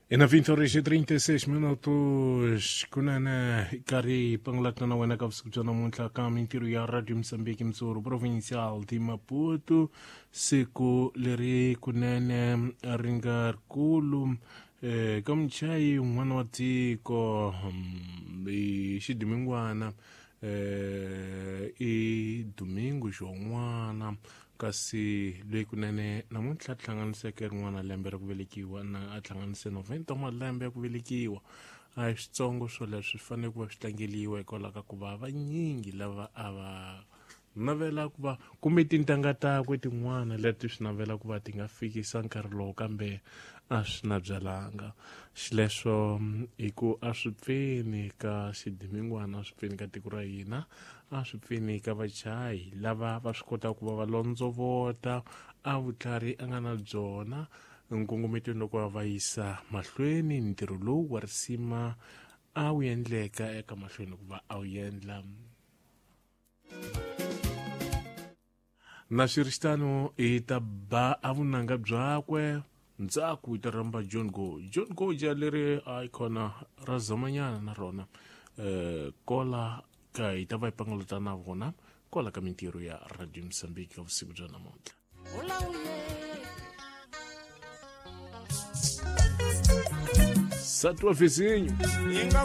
E na 20 horas e 36 minutos, kunana ikari panglakna na wena kapsukjo na muntla kami tiro ya Radio Msambiki Msuru Provincial di Maputo, siku leri kunana ringar kulum kamchai mwana watiko xidimingwana i domingo xon'wana kasi loyi kunene namuntlha a hlanganiseke rin'wana lembe ra ku velekiwa na a hlanganise 90 wa malembe ya ku velekiwa a hi switsongo swo leswi fanele ku va swi tlangeliwa hikwalaho ka ku va vanyingi lava a va navela ku va kumbe tintangha takwe tin'wana leti swi navela ku va ti nga fikisa nkarhi lowu kambe a swi na byalanga xileswo hi ku a swi pfini ka xidimingwana a swi pfini ka tiko ra hina a swi pfini ka vachayi lava va swi kotaka ku va va londzovota a vutlhari a nga na byona nkungumetweni loko va yisa mahlweni ntirho lowu wa risima a wu endleka eka mahlweni ku va a wu endla na swirixitano hi ta ba a vunanga byakwe ndzhaku hi ta rhamba John Go leri a yi khona ra zamanyana na rona kola ka hi ta va hi pangalota na vona kola ka mintirho ya Radio Msambiki vusiku bya namuntlha Satwa vizinho